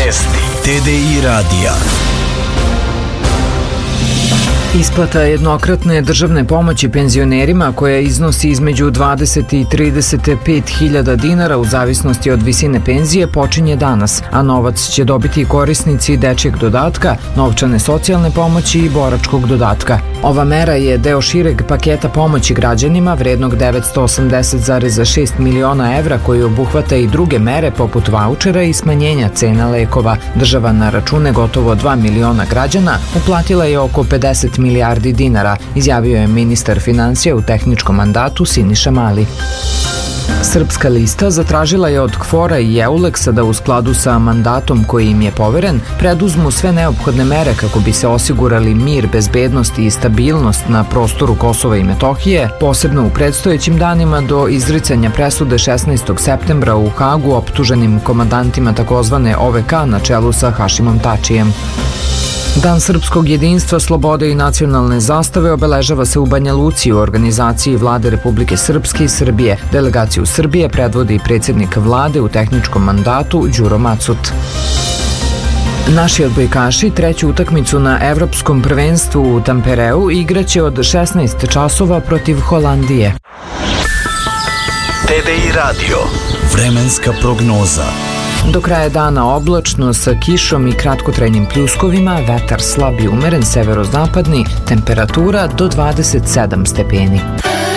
Vesti TDI radija. Isplata jednokratne državne pomoći penzionerima koja iznosi između 20 i 35.000 dinara u zavisnosti od visine penzije počinje danas, a novac će dobiti korisnici dečjeg dodatka, novčane socijalne pomoći i boračkog dodatka. Ova mera je deo šireg paketa pomoći građanima vrednog 980,6 miliona evra koji obuhvata i druge mere poput vaučera i smanjenja cena lekova. Država na račune gotovo 2 miliona građana uplatila je oko 50 milijardi dinara, izjavio je ministar finansija u tehničkom mandatu Siniša Mali. Srpska lista zatražila je od KFOR-a i EULEX-a da u skladu sa mandatom koji im je poveren preduzmu sve neophodne mere kako bi se osigurali mir, bezbednost i stabilnost na prostoru Kosova i Metohije, posebno u predstojećim danima do izricanja presude 16. septembra u Hagu optuženim komandantima takozvane OVK na čelu sa Hašimom Tačijem. Dan srpskog jedinstva, slobode i nacionalne zastave obeležava se u Banja Luci u organizaciji Vlade Republike Srpske i Srbije. Delegaciju Srbije predvodi predsjednik vlade u tehničkom mandatu Đuro Macut. Naši odbojkaši treću utakmicu na Evropskom prvenstvu u Tampereu igraće od 16 časova protiv Holandije. TDI radio. Vremenska prognoza. Do kraja dana oblačno sa kišom i kratkotrajnim pljuskovima, vetar slab i umeren severozapadni, temperatura do 27 stepeni.